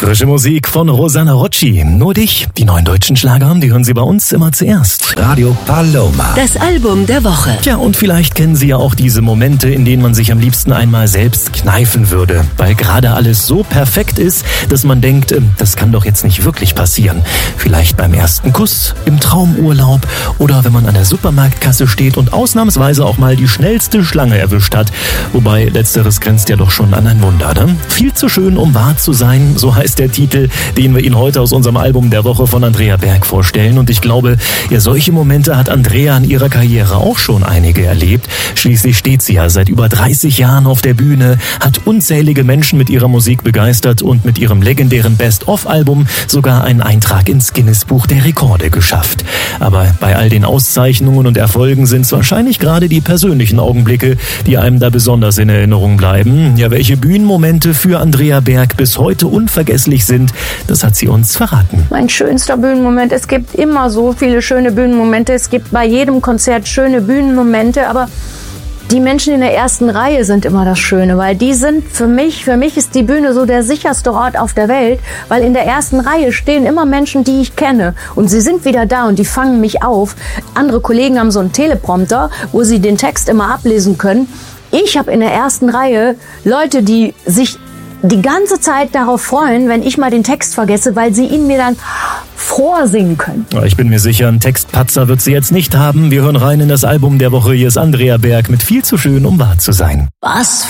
Frische Musik von Rosanna Rocci. Nur dich, die neuen deutschen Schlager, die hören Sie bei uns immer zuerst. Radio Paloma. Das Album der Woche. Tja, und vielleicht kennen Sie ja auch diese Momente, in denen man sich am liebsten einmal selbst kneifen würde. Weil gerade alles so perfekt ist, dass man denkt, das kann doch jetzt nicht wirklich passieren. Vielleicht beim ersten Kuss, im Traumurlaub oder wenn man an der Supermarktkasse steht und ausnahmsweise auch mal die schnellste Schlange erwischt hat. Wobei letzteres grenzt ja doch schon an ein Wunder, ne? Viel zu schön, um wahr zu sein, so heißt der Titel, den wir Ihnen heute aus unserem Album der Woche von Andrea Berg vorstellen. Und ich glaube, ja, solche Momente hat Andrea in ihrer Karriere auch schon einige erlebt. Schließlich steht sie ja seit über 30 Jahren auf der Bühne, hat unzählige Menschen mit ihrer Musik begeistert und mit ihrem legendären Best-of-Album sogar einen Eintrag ins Guinness-Buch der Rekorde geschafft. Aber bei all den Auszeichnungen und Erfolgen sind es wahrscheinlich gerade die persönlichen Augenblicke, die einem da besonders in Erinnerung bleiben. Ja, welche Bühnenmomente für Andrea Berg bis heute unvergesslich sind, das hat sie uns verraten. Mein schönster Bühnenmoment, es gibt immer so viele schöne Bühnenmomente, es gibt bei jedem Konzert schöne Bühnenmomente, aber die Menschen in der ersten Reihe sind immer das Schöne, weil die sind für mich ist die Bühne so der sicherste Ort auf der Welt, weil in der ersten Reihe stehen immer Menschen, die ich kenne und sie sind wieder da und die fangen mich auf. Andere Kollegen haben so einen Teleprompter, wo sie den Text immer ablesen können. Ich habe in der ersten Reihe Leute, die sich die ganze Zeit darauf freuen, wenn ich mal den Text vergesse, weil sie ihn mir dann vorsingen können. Ich bin mir sicher, einen Textpatzer wird sie jetzt nicht haben. Wir hören rein in das Album der Woche. Hier ist Andrea Berg mit Viel zu schön, um wahr zu sein. Was